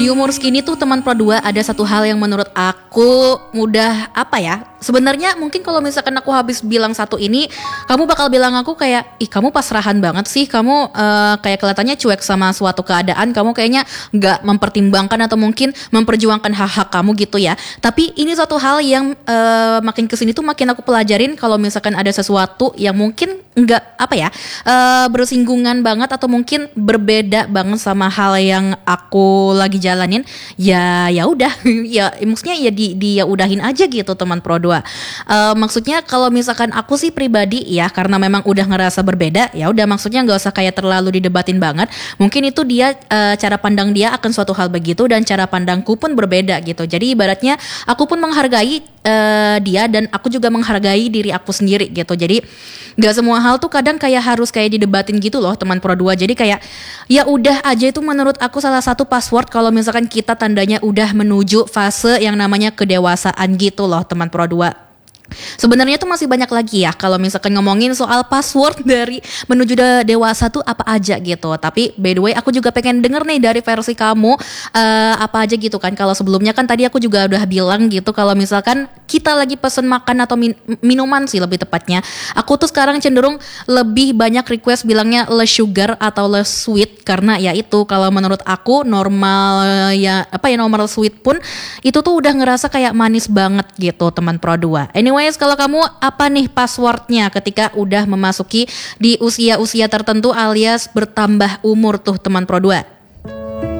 Di umur segini tuh teman Pro 2 ada satu hal yang menurut aku mudah sebenarnya mungkin kalau misalkan aku habis bilang satu ini, kamu bakal bilang aku kayak, ih kamu pasrahan banget sih, kamu kayak kelihatannya cuek sama suatu keadaan, kamu kayaknya nggak mempertimbangkan atau mungkin memperjuangkan hak-hak kamu gitu ya. Tapi ini suatu hal yang makin kesini tuh makin aku pelajarin kalau misalkan ada sesuatu yang mungkin nggak bersinggungan banget atau mungkin berbeda banget sama hal yang aku lagi jalanin, ya udah ya maksudnya ya ya udahin aja gitu teman Pro 2. Maksudnya kalau misalkan aku sih pribadi ya, karena memang udah ngerasa berbeda, ya udah maksudnya nggak usah kayak terlalu didebatin banget. Mungkin itu dia cara pandang dia akan suatu hal begitu dan cara pandangku pun berbeda gitu. Jadi ibaratnya aku pun menghargai dia dan aku juga menghargai diri aku sendiri gitu. Jadi nggak semua hal tuh kadang kayak harus kayak didebatin gitu loh teman Pro 2. Jadi kayak ya udah aja, itu menurut aku salah satu password kalau misalkan kita tandanya udah menuju fase yang namanya kedewasaan gitu loh teman Pro 2. Sebenarnya tuh masih banyak lagi ya kalau misalkan ngomongin soal password dari menuju dewasa tuh apa aja gitu. Tapi by the way aku juga pengen denger nih dari versi kamu apa aja gitu kan. Kalau sebelumnya kan tadi aku juga udah bilang gitu kalau misalkan kita lagi pesen makan atau minuman sih lebih tepatnya, aku tuh sekarang cenderung lebih banyak request bilangnya less sugar atau less sweet, karena ya itu kalau menurut aku normal normal sweet pun itu tuh udah ngerasa kayak manis banget gitu teman Pro 2. Anyways, kalau kamu apa nih passwordnya ketika udah memasuki di usia-usia tertentu alias bertambah umur tuh teman Pro 2?